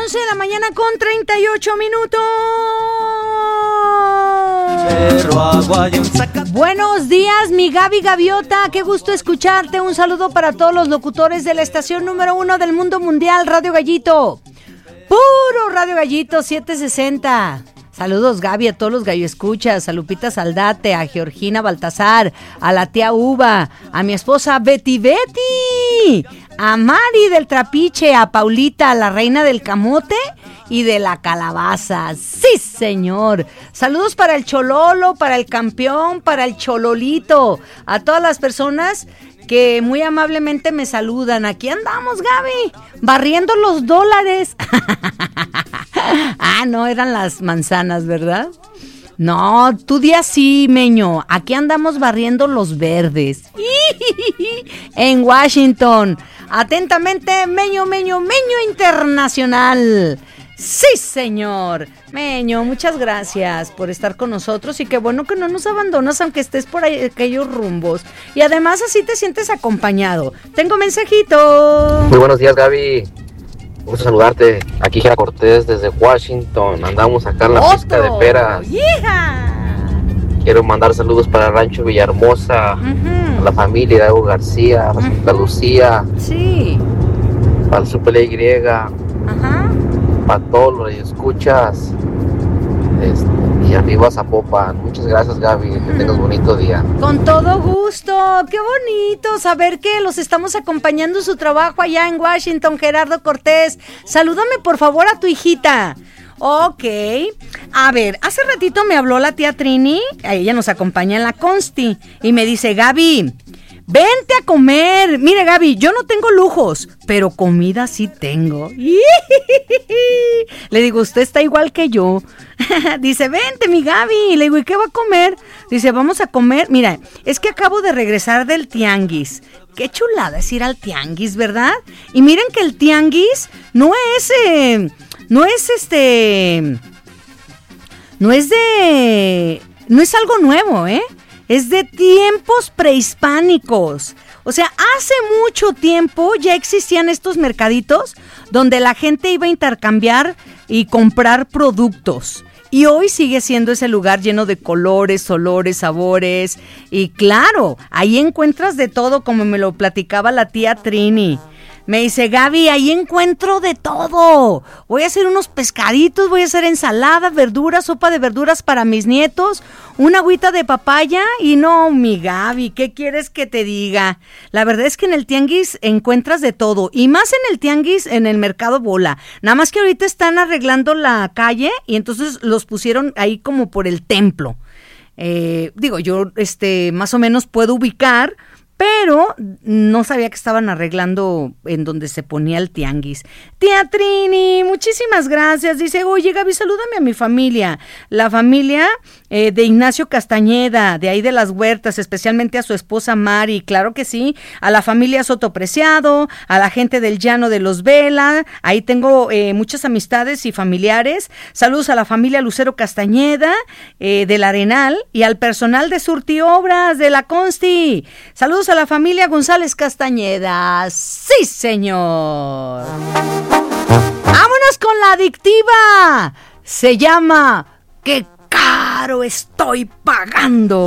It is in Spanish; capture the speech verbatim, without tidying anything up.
once de la mañana con treinta y ocho minutos. Buenos días, mi Gaby Gaviota, qué gusto escucharte. Un saludo para todos los locutores de la estación número uno del mundo mundial, Radio Gallito. Puro Radio Gallito setecientos sesenta. Saludos, Gaby, a todos los gallo escuchas, a Lupita Saldate, a Georgina Baltasar, a la tía Uva, a mi esposa Betty Betty, a Mari del Trapiche, a Paulita, la reina del camote y de la calabaza. ¡Sí, señor! Saludos para el Chololo, para el campeón, para el Chololito, a todas las personas que muy amablemente me saludan. Aquí andamos, Gaby, barriendo los dólares. Ah, no, eran las manzanas, ¿verdad? No, tú di así, Meño. Aquí andamos barriendo los verdes. En Washington. Atentamente, Meño, Meño, Meño Internacional. Sí, señor. Meño, muchas gracias por estar con nosotros y qué bueno que no nos abandonas aunque estés por ahí, aquellos rumbos. Y además así te sientes acompañado. Tengo mensajito. Muy buenos días, Gaby. Gusto saludarte. Aquí Jera Cortés desde Washington. Andamos acá en la ¡Otro! pista de peras. ¡Hija! Quiero mandar saludos para Rancho Villahermosa, uh-huh. a la familia Hidalgo García, a uh-huh. Santa Lucía. Sí. Para el Super Y. Ajá. Para todos los que escuchas. Este, y arriba Zapopan. Muchas gracias, Gaby. Que tengas un bonito día. Con todo gusto. Qué bonito saber que los estamos acompañando en su trabajo allá en Washington, Gerardo Cortés. Salúdame por favor a tu hijita. Ok. A ver, hace ratito me habló la tía Trini. Ella nos acompaña en la Consti. Y me dice, Gaby, vente a comer. Mire, Gaby, yo no tengo lujos, pero comida sí tengo. Le digo, usted está igual que yo. Dice, vente, mi Gaby. Le digo, ¿y qué va a comer? Dice, vamos a comer. Mira, es que acabo de regresar del tianguis. Qué chulada es ir al tianguis, ¿verdad? Y miren que el tianguis no es, eh, no es este, no es de, no es algo nuevo, ¿eh? Es de tiempos prehispánicos. O sea, hace mucho tiempo ya existían estos mercaditos donde la gente iba a intercambiar y comprar productos. Y hoy sigue siendo ese lugar lleno de colores, olores, sabores. Y claro, ahí encuentras de todo, como me lo platicaba la tía Trini. Me dice, Gaby, ahí encuentro de todo. Voy a hacer unos pescaditos, voy a hacer ensalada, verduras, sopa de verduras para mis nietos, una agüita de papaya y no, mi Gaby, ¿qué quieres que te diga? La verdad es que en el tianguis encuentras de todo y más en el tianguis, en el mercado Bola. Nada más que ahorita están arreglando la calle y entonces los pusieron ahí como por el templo. Eh, digo, yo este más o menos puedo ubicar, pero no sabía que estaban arreglando en donde se ponía el tianguis. Tía Trini, muchísimas gracias. Dice, oye, Gaby, salúdame a mi familia. La familia eh, de Ignacio Castañeda, de ahí de las Huertas, especialmente a su esposa Mari, claro que sí. A la familia Soto Preciado, a la gente del Llano de los Vela. Ahí tengo eh, muchas amistades y familiares. Saludos a la familia Lucero Castañeda, eh, del Arenal, y al personal de Surtiobras de la Consti. Saludos a la familia González Castañeda. ¡Sí, señor! ¡Vámonos con la adictiva! Se llama ¡Qué caro estoy pagando!